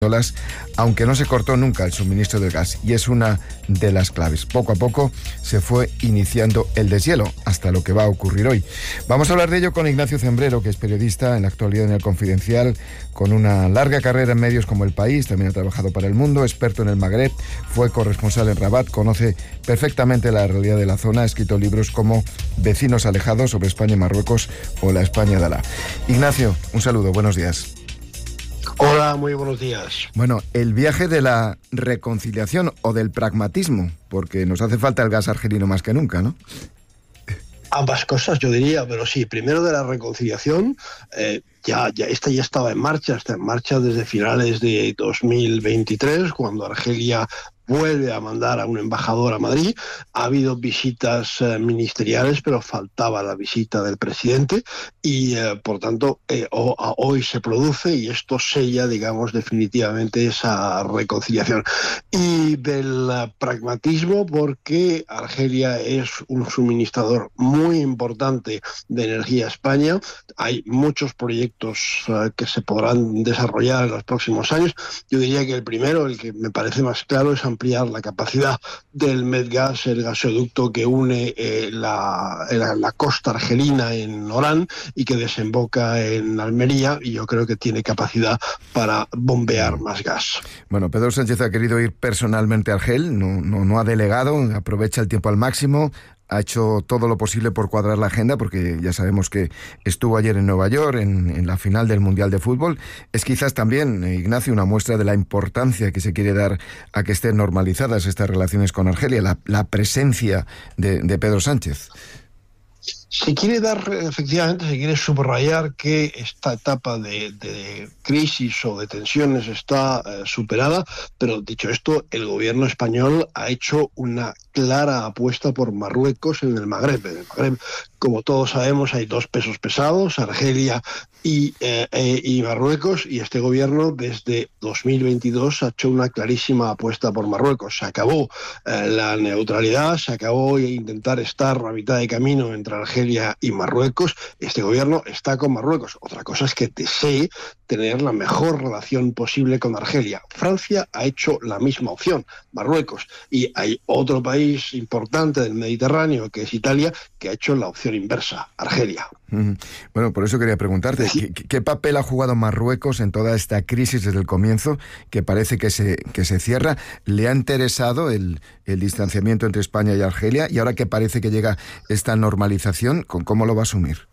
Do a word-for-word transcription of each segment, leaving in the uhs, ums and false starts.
aunque no se cortó nunca el suministro del gas, y es una de las claves. Poco a poco se fue iniciando el deshielo, hasta lo que va a ocurrir hoy. Vamos a hablar de ello con Ignacio Zembrero, que es periodista en la actualidad en El Confidencial, con una larga carrera en medios como El País, también ha trabajado para El Mundo, experto en el Magreb, fue corresponsal en Rabat, conoce perfectamente la realidad de la zona, ha escrito libros como Vecinos alejados sobre España y Marruecos o La España de Alá. Ignacio, un saludo, buenos días. Hola, muy buenos días. Bueno, el viaje de la reconciliación o del pragmatismo, porque nos hace falta el gas argelino más que nunca, ¿no? Ambas cosas, yo diría, pero sí, primero de la reconciliación, eh, ya, ya, esta ya estaba en marcha, está en marcha desde finales de dos mil veintitrés, cuando Argelia vuelve a mandar a un embajador a Madrid. Ha habido visitas eh, ministeriales, pero faltaba la visita del presidente y, eh, por tanto, eh, o, a, hoy se produce y esto sella, digamos, definitivamente esa reconciliación. Y del uh, pragmatismo, porque Argelia es un suministrador muy importante de energía a España. Hay muchos proyectos uh, que se podrán desarrollar en los próximos años. Yo diría que el primero, el que me parece más claro, es ampliar la capacidad del Medgas, el gasoducto que une eh, la, la, la costa argelina en Orán y que desemboca en Almería, y yo creo que tiene capacidad para bombear más gas. Bueno, Pedro Sánchez ha querido ir personalmente a Argel, no, no, no ha delegado, aprovecha el tiempo al máximo. Ha hecho todo lo posible por cuadrar la agenda, porque ya sabemos que estuvo ayer en Nueva York, en, en la final del Mundial de Fútbol. Es quizás también, Ignacio, una muestra de la importancia que se quiere dar a que estén normalizadas estas relaciones con Argelia, la, la presencia de, de Pedro Sánchez. Se quiere dar, efectivamente, se quiere subrayar que esta etapa de, de crisis o de tensiones está eh, superada, pero dicho esto, el gobierno español ha hecho una clara apuesta por Marruecos en el Magreb. En el Magreb, como todos sabemos, hay dos pesos pesados, Argelia y, eh, eh, y Marruecos, y este gobierno desde dos mil veintidós ha hecho una clarísima apuesta por Marruecos. Se acabó eh, la neutralidad, se acabó intentar estar a mitad de camino entre Argelia y Marruecos. Este gobierno está con Marruecos. Otra cosa es que desee tener la mejor relación posible con Argelia. Francia ha hecho la misma opción, Marruecos, y hay otro país importante del Mediterráneo, que es Italia, que ha hecho la opción inversa, Argelia. Bueno, por eso quería preguntarte, ¿qué, qué papel ha jugado Marruecos en toda esta crisis desde el comienzo, que parece que se, que se cierra? ¿Le ha interesado el, el distanciamiento entre España y Argelia? Y ahora que parece que llega esta normalización, ¿cómo lo va a asumir?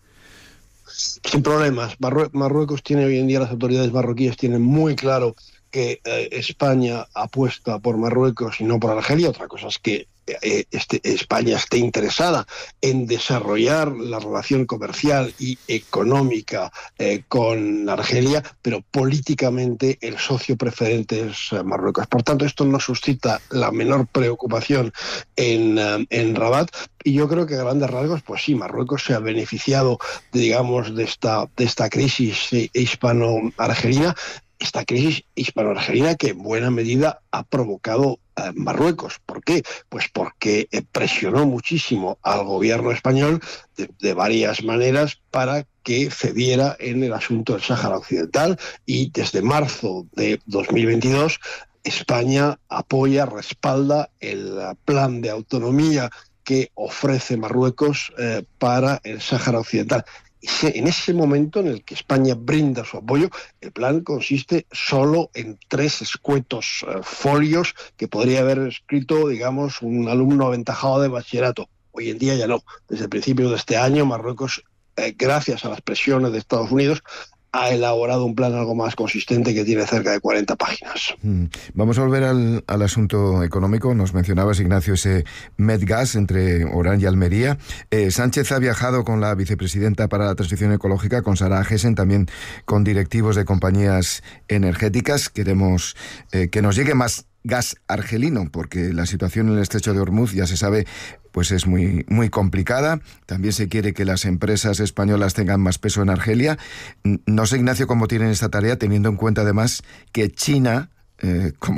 Sin problemas. Marrue- Marruecos tiene hoy en día, las autoridades marroquíes tienen muy claro que eh, España apuesta por Marruecos y no por Argelia. Otra cosa es que eh, este, España esté interesada en desarrollar la relación comercial y económica eh, con Argelia, pero políticamente el socio preferente es eh, Marruecos. Por tanto, esto no suscita la menor preocupación en, eh, en Rabat. Y yo creo que a grandes rasgos, pues sí, Marruecos se ha beneficiado, digamos, de esta, de esta crisis eh, hispano-argelina, esta crisis hispano-argelina que en buena medida ha provocado eh, Marruecos. ¿Por qué? Pues porque eh, presionó muchísimo al gobierno español de, de varias maneras para que cediera en el asunto del Sáhara Occidental, y desde marzo de dos mil veintidós España apoya, respalda el uh, plan de autonomía que ofrece Marruecos eh, para el Sáhara Occidental. En ese momento en el que España brinda su apoyo, el plan consiste solo en tres escuetos eh, folios que podría haber escrito, digamos, un alumno aventajado de bachillerato. Hoy en día ya no. Desde el principio de este año, Marruecos, eh, gracias a las presiones de Estados Unidos, ha elaborado un plan algo más consistente que tiene cerca de cuarenta páginas. Mm. Vamos a volver al, al asunto económico. Nos mencionabas, Ignacio, ese Medgas entre Orán y Almería. Eh, Sánchez ha viajado con la vicepresidenta para la transición ecológica, con Sara Agesen, también con directivos de compañías energéticas. Queremos eh, que nos llegue más gas argelino, porque la situación en el estrecho de Hormuz, ya se sabe, pues es muy, muy complicada. También se quiere que las empresas españolas tengan más peso en Argelia. No sé, Ignacio, cómo tienen esta tarea, teniendo en cuenta además que China, eh, como en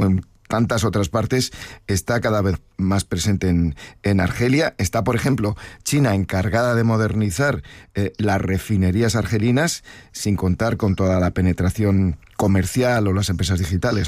tantas otras partes, está cada vez más presente en, en Argelia. Está, por ejemplo, China encargada de modernizar eh, las refinerías argelinas, sin contar con toda la penetración comercial o las empresas digitales, ¿no?